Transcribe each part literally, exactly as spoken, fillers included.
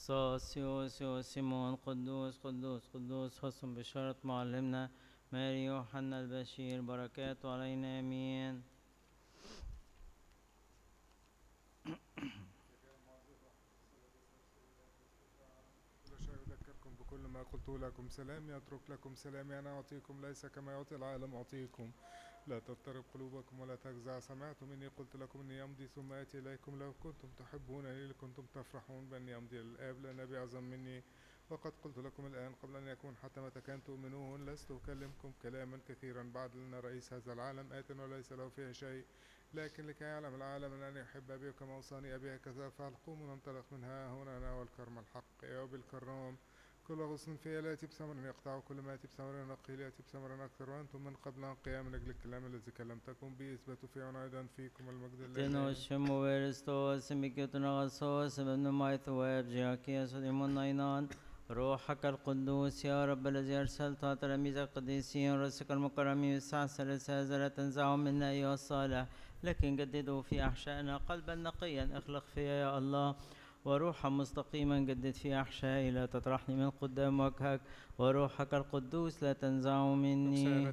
سوسيوس سيمون قدوس قدوس قدوس حسن بشارة معلمنا ماري يوحنا البشير بركاته علينا امين. أذكركم بكل ما قلت لكم، سلامي أترك لكم، سلامي أنا أعطيكم، ليس كما يعطي العالم أعطيكم. لا تضطرب قلوبكم ولا تجزع. سمعتم إني قلت لكم إني أمضي ثم آتي إليكم. لو كنتم تحبونني لكنتم تفرحون بأني أمضي للآب، لأن أبي أعظم مني. وقد قلت لكم الآن قبل أن يكون حتى متى كان تؤمنون. لست أكلمكم كلاما كثيرا بعد، لأن رئيس هذا العالم آت وليس له فيه شيء. لكن لكي يعلم العالم أنني أحب أبي كما أوصاني أبي هكذا أفعل. قوموا ننطلق من ها هنا أنا والكرم الحق. يا أبي الكرام، كل غصن فيها لا يأتي بثمر يقطع، كل ما يأتي بثمر نقي يأتي بثمر أكثر. وأنتم من قبل أن قيام من أجل الكلام الذي كلمتكم به اثبتوا فيه وأيضا فيكم المجد لله. تنوشم ويرستوس ميكيوتنا غصوص ابن مايث واب جاكيس وديمون ناينان. روحك القدوس يا رب الذي أرسلت تلاميذ القديسين ورسلك المكرمين السعسل هذا لا تنزعوا منا أيها الصالح، لكن جددوا في أحشائنا قلبا نقيا اخلق فيا يا الله، وروحا مستقيما جدد في أحشائي. لا تطرحني من قدام وجهك، وروحك القدوس لا تنزعه مني.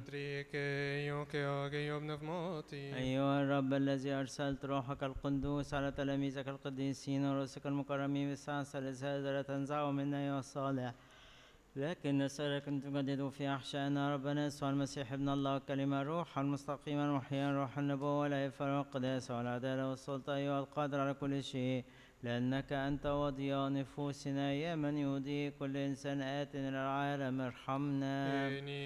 أيها الرب الذي أرسلت روحك القدوس على تلاميذك القديسين ورسلك المكرمين بالساعة الثالثة هذا لا تنزعه منا أيها الصالح، لكن نسألك أن تجددوا في أحشائنا ربنا يسوع المسيح ابن الله الكلمة روحا مستقيما محيا، روح النبوة والعفة والقداسة والعدالة والسلطة أيها القادر على كل شيء، لأنك أنت وضياء نفوسنا يا من يهدي كل إنسان آت إلى العالم ارحمنا.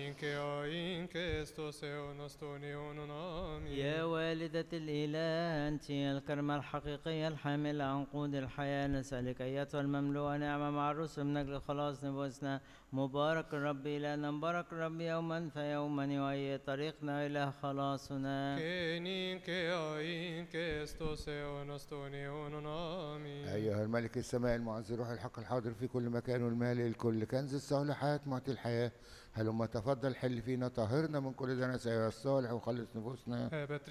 يا والدة الإله أنت الكرمة الحقيقية الحاملة عنقود الحياة، نسألك أيتها المملوءة نعمة مع الرسل من أجل خلاص نفوسنا. مبارك الرب إلهنا، مبارك الرب يوما فيوما يؤيد طريقنا إلى خلاصنا. أيها الملك السماء المعز الروح الحق الحاضر في كل مكان والمالئ الكل كنز الصالحات معطي الحياة، هلما تفضل حل فينا طهرنا من كل دنس أيها الصالح وخلص نفوسنا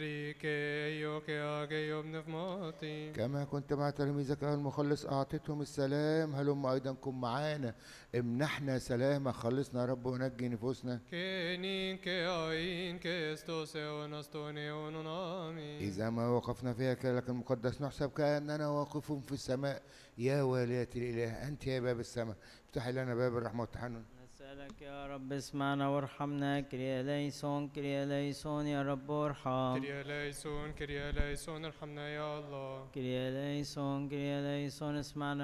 كما كنت مع تلاميذك أيها المخلص أعطيتهم السلام، هلما أيضا كن معانا امنحنا سلامك، خلصنا يا رب ونجي نفوسنا. إذا ما وقفنا فيها كلك المقدس نحسب كأننا واقف في السماء. يا والية الإله أنت يا باب السماء، افتح لنا باب الرحمة والتحنن. نسألك يا رب اسمعنا وارحمنا. كريا ليسون كريا ليسون يا رب ارحم. كريا ليسون كريا ليسون ارحمنا يا الله. كريا ليسون كريا ليسون اسمعنا